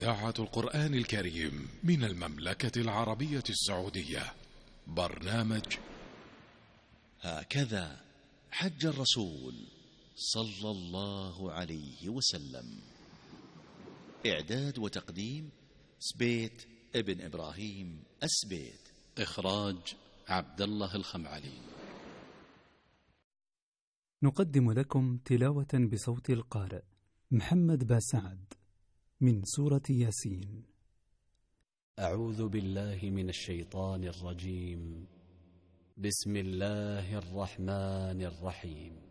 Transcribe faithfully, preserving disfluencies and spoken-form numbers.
إذاعة القرآن الكريم من المملكة العربية السعودية. برنامج هكذا حج الرسول صلى الله عليه وسلم. إعداد وتقديم سبيت ابن إبراهيم السبيت. إخراج عبد الله الخمعلي. نقدم لكم تلاوة بصوت القارئ محمد باسعد من سورة ياسين. أعوذ بالله من الشيطان الرجيم. بسم الله الرحمن الرحيم.